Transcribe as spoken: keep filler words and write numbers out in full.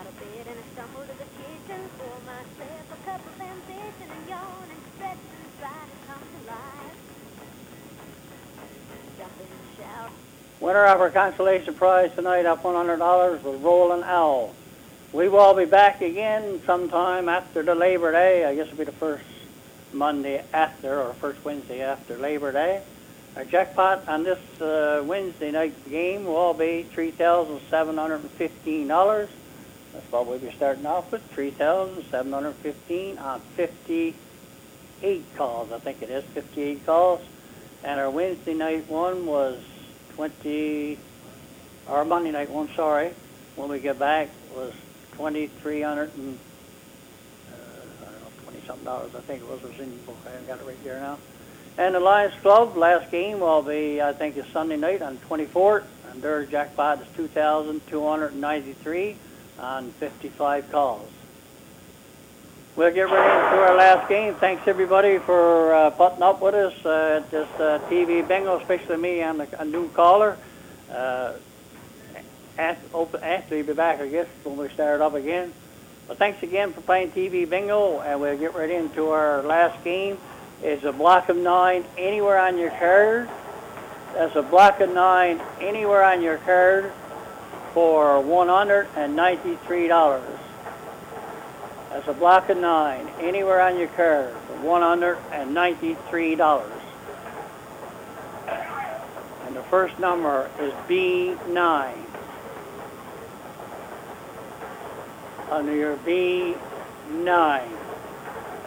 out of bed and I stumble to the kitchen, pour myself a cup of ambition and yawn and stretch and try to come to life. Jump in the shower. Winner of our consolation prize tonight up one hundred dollars was Roland Owl. We will be back again sometime after the Labor Day. I guess it'll be the first Monday after or first Wednesday after Labor Day. Our jackpot on this uh, Wednesday night game will be three thousand seven hundred fifteen dollars. That's what we'll be starting off with, three thousand seven hundred fifteen dollars on fifty-eight calls. I think it is fifty-eight calls. And our Wednesday night one was twenty, our Monday night one, sorry, when we get back was twenty-three hundred and, uh, I don't know, twenty-something dollars, I think it was. It was in the book. I haven't got it right here now. And the Lions Club, last game will be, I think, is Sunday night on twenty-fourth, and their jackpot is two thousand two hundred ninety-three on fifty-five calls. We'll get right into our last game. Thanks, everybody, for uh, putting up with us uh, at this uh, T V bingo, especially me and a, a new caller. Uh, Anthony will be back, I guess, when we start up again. But thanks again for playing T V bingo, and we'll get right into our last game. It's a block of nine anywhere on your card. That's a block of nine anywhere on your card for one hundred ninety-three dollars. That's a block of nine anywhere on your card for one hundred ninety-three dollars. And the first number is B nine. Under your B nine.